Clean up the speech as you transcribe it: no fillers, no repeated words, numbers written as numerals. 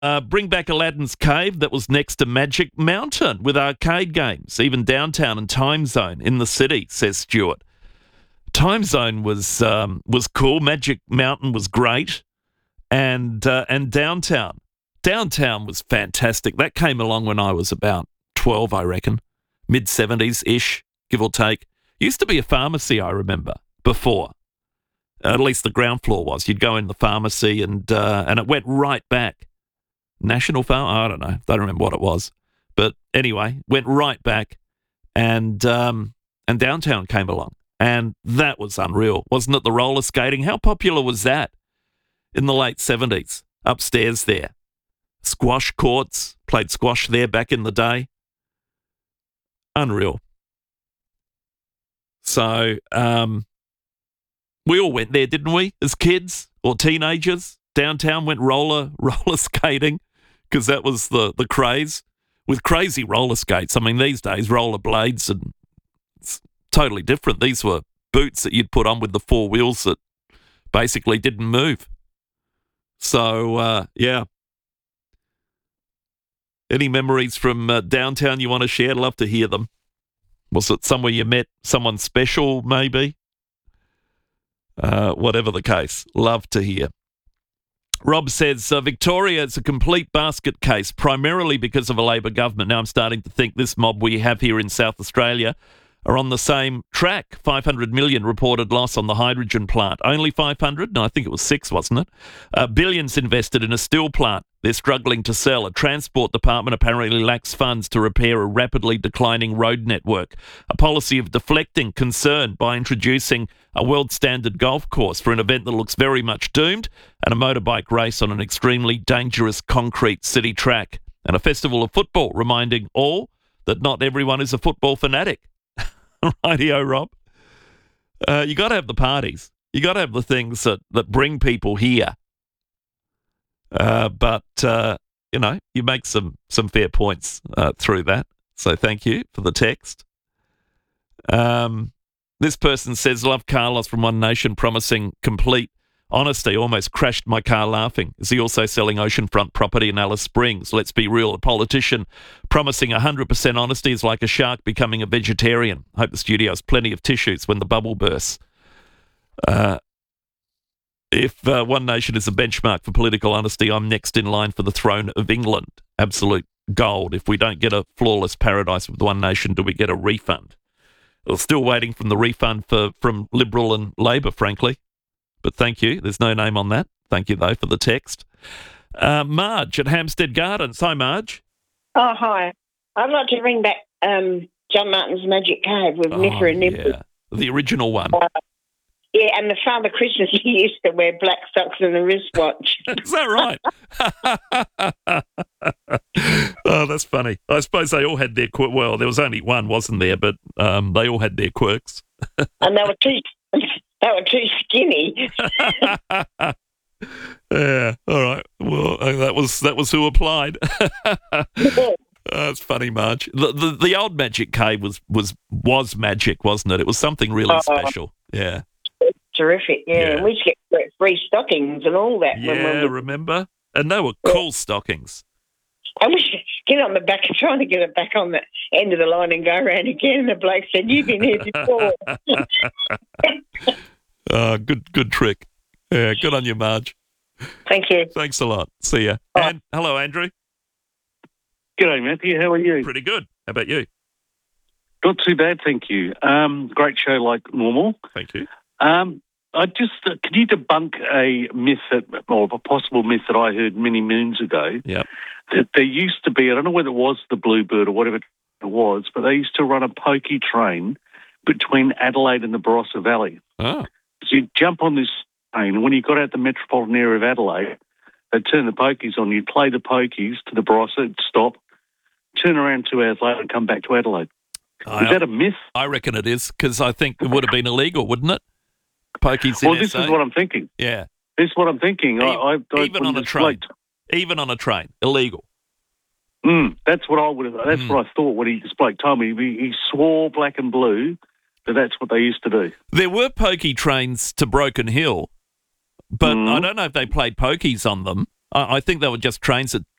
Bring back Aladdin's Cave that was next to Magic Mountain with arcade games, even downtown and Time Zone in the city, says Stuart. Time Zone was cool. Magic Mountain was great, and downtown was fantastic. That came along when I was about 12, I reckon, mid-70s ish, give or take. Used to be a pharmacy, I remember, before. At least the ground floor was. You'd go in the pharmacy, and it went right back. National Farm? I don't know. Don't remember what it was, but anyway, went right back, and downtown came along. And that was unreal. Wasn't it the roller skating? How popular was that in the late 70s? Upstairs there. Squash courts. Played squash there back in the day. Unreal. So, we all went there, didn't we? As kids or teenagers. Downtown went roller skating because that was the craze. With crazy roller skates. I mean, these days, roller blades and totally different. These were boots that you'd put on with the four wheels that basically didn't move. So, yeah. Any memories from downtown you want to share? I'd love to hear them. Was it somewhere you met someone special, maybe? Whatever the case, love to hear. Rob says, Victoria is a complete basket case, primarily because of a Labor government. Now I'm starting to think this mob we have here in South Australia are on the same track. 500 million reported loss on the hydrogen plant. Only 500? No, I think it was 6, wasn't it? Billions invested in a steel plant they're struggling to sell. A transport department apparently lacks funds to repair a rapidly declining road network. A policy of deflecting concern by introducing a world standard golf course for an event that looks very much doomed, and a motorbike race on an extremely dangerous concrete city track. And a festival of football reminding all that not everyone is a football fanatic. Rightio, Rob. You got to have the parties. You got to have the things that bring people here. But you make some fair points through that. So thank you for the text. This person says, love Carlos from One Nation promising complete honesty. Almost crashed my car laughing. Is he also selling oceanfront property in Alice Springs? Let's be real. A politician promising 100% honesty is like a shark becoming a vegetarian. Hope the studio has plenty of tissues when the bubble bursts. If One Nation is a benchmark for political honesty, I'm next in line for the throne of England. Absolute gold. If we don't get a flawless paradise with One Nation, do we get a refund? We're still waiting from the refund from Liberal and Labor, frankly. But thank you. There's no name on that. Thank you, though, for the text. Marge at Hampstead Gardens. Hi, Marge. Oh, hi. I'd like to bring back John Martin's Magic Cave with Niffer and Nibble. Yeah, the original one. Yeah, and the Father Christmas, he used to wear black socks and a wristwatch. Is that right? Oh, that's funny. I suppose they all had their quirks. Well, there was only one, wasn't there? But they all had their quirks. And they were too skinny. Yeah, all right. Well, that was who applied. That's funny, Marge. The old Magic Cave was magic, wasn't it? It was something really special. Yeah. Terrific, yeah. And we used to get free stockings and all that. Yeah, remember? And they were cool stockings. And we should get on the back, trying to get it back on the end of the line and go around again. And the bloke said, "You've been here before." Good trick. Yeah, good on you, Marge. Thank you. Thanks a lot. See ya. And hello, Andrew. G'day, Matthew. How are you? Pretty good. How about you? Not too bad, thank you. Great show like normal. Thank you. Can you debunk a myth or a possible myth that I heard many moons ago? Yep. That there used to be, I don't know whether it was the Bluebird or whatever it was, but they used to run a pokey train between Adelaide and the Barossa Valley. Oh. So you jump on this train, and when you got out the metropolitan area of Adelaide, they'd turn the pokies on. You'd play the pokies to the Barossa, it'd stop, turn around 2 hours later and come back to Adelaide. Is that a myth? I reckon it is, because I think it would have been illegal, wouldn't it? Pokies in Well, this is what I'm thinking. Yeah. This is what I'm thinking. Even on a train. Even on a train. Illegal. That's what I would have. That's what I thought when this bloke told me. He swore black and blue that that's what they used to do. There were pokey trains to Broken Hill, but I don't know if they played pokies on them. I think they were just trains that